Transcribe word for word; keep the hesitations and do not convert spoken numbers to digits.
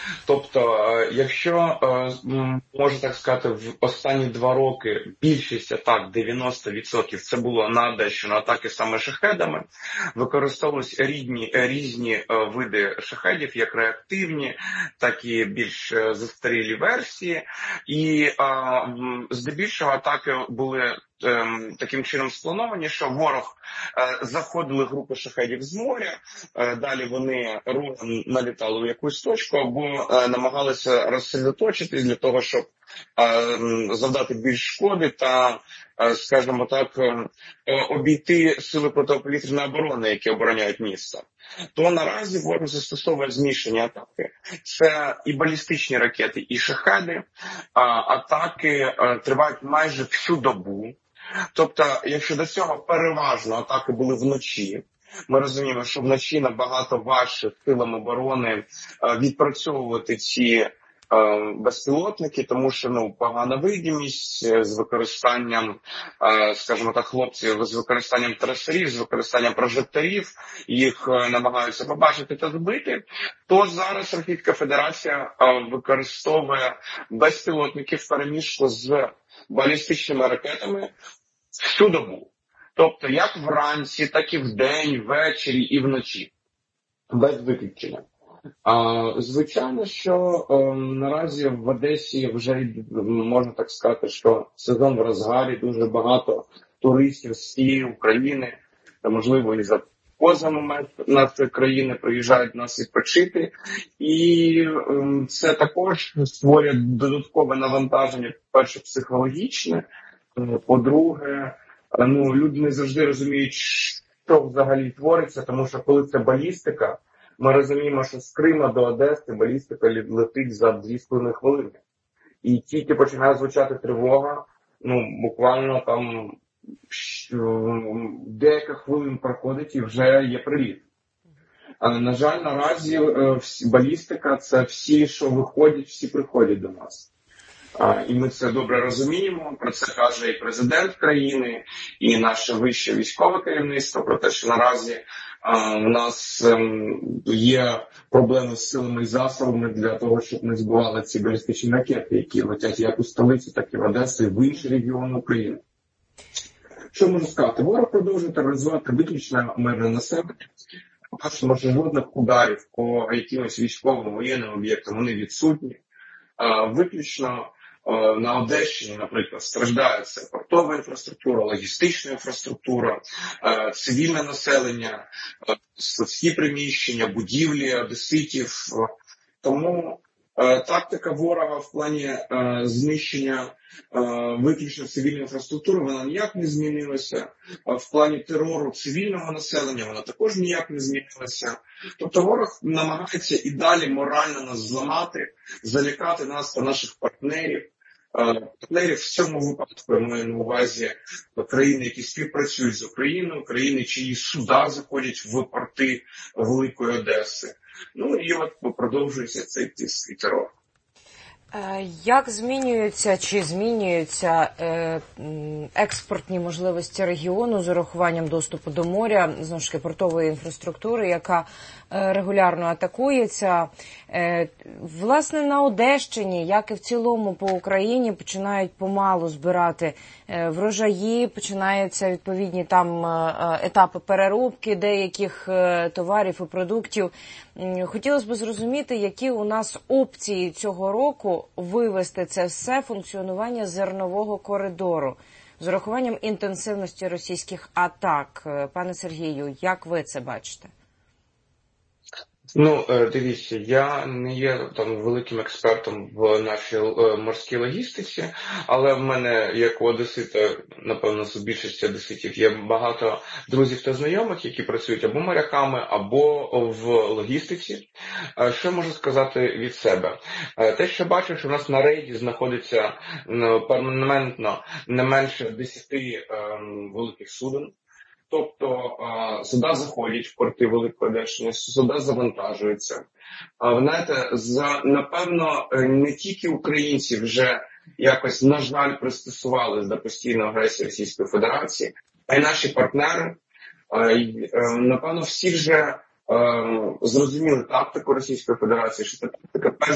Тобто, е, якщо, е, м, можна так сказати, в останні два роки більшість атак, дев'яносто відсотків, це було на Одещину атаки саме шахедами, використовувались рідні, е, різні е, види шахедів, як реактивні, так і більш е, застарілі версії. І е, м, здебільшого атаки були ем, таким чином сплановані, що ворог е, заходили групи шахедів з моря, е, далі вони рогом налітали в якусь точку або е, намагалися розсередоточитись для того, щоб е, м, завдати більш шкоди та, е, скажімо так, е, е, обійти сили протиповітряної оборони, які обороняють місто. То наразі ворог застосовує змішані атаки. Це і балістичні ракети, і шахеди. А атаки е, тривають майже всю добу. Тобто, якщо до цього переважно атаки були вночі, ми розуміємо, що вночі набагато важче силам оборони е, відпрацьовувати ці е, безпілотники, тому що ну погана видимість е, з використанням, е, скажімо так, хлопців з використанням трасерів, з використанням прожекторів, їх е, намагаються побачити та збити. То зараз Російська Федерація е, використовує безпілотники в переміжку з балістичними ракетами всю добу. Тобто як вранці, так і вдень, ввечері і вночі. Без виключення. А, звичайно, що е, наразі в Одесі вже, можна так сказати, що сезон в розгарі, дуже багато туристів з всієї України, та можливо і за позами нашої країни приїжджають нас відпочити. І е, це також створює додаткове навантаження, по-перше, психологічне, по-друге, ну, люди не завжди розуміють, що взагалі твориться, тому що коли це балістика, ми розуміємо, що з Крима до Одеси балістика летить за дві з половиною хвилини. І тільки починає звучати тривога, ну, буквально там деяка хвилин проходить і вже є приліт. Але, на жаль, наразі балістика – це всі, що виходять, всі приходять до нас. І ми це добре розуміємо, про це каже і президент країни, і наше вище військове керівництво, про те, що наразі а, в нас ем, є проблеми з силами і засобами для того, щоб не збивали ці балістичні ракети, які летять як у столиці, так і в Одесі, і в інші регіони України. Що можу сказати? Ворог продовжує тероризувати виключно мирне населення. По-перше, може, жодних ударів по якимось військовим воєнним об'єктам вони відсутні. А, виключно на Одещині, наприклад, страждає це портова інфраструктура, логістична інфраструктура, цивільне населення, складські приміщення, будівлі одеситів. Тому тактика ворога в плані знищення виключно цивільної інфраструктури, вона ніяк не змінилася. В плані терору цивільного населення вона також ніяк не змінилася. Тобто ворог намагається і далі морально нас зламати, залякати нас та наших партнерів. Партнерів в цьому випадку я маю на увазі країни, які співпрацюють з Україною, країни, чиї суда заходять в порти Великої Одеси. Ну і от продовжується цей тиск і терор. Як змінюються чи змінюються експортні можливості регіону з урахуванням доступу до моря, знову ж таки портової інфраструктури, яка регулярно атакується? Власне, на Одещині, як і в цілому по Україні, починають помалу збирати врожаї, починаються відповідні там етапи переробки деяких товарів і продуктів. Хотілося б зрозуміти, які у нас опції цього року вивести це все функціонування зернового коридору з урахуванням інтенсивності російських атак. Пане Сергію, як ви це бачите? Ну, дивіться, я не є там великим експертом в нашій морській логістиці, але в мене, як у одесита, напевно, з більшості одеситів, є багато друзів та знайомих, які працюють або моряками, або в логістиці. Що можу сказати від себе? Те, що бачу, що в нас на рейді знаходиться перманентно не менше десяти великих суден. Тобто суда заходять в порти Великої Одещини, суда завантажуються. Знаєте, за, напевно, не тільки українці вже якось, на жаль, пристосувалися до постійної агресії Російської Федерації, а й наші партнери. Напевно, всі вже зрозуміли тактику Російської Федерації, що це тактика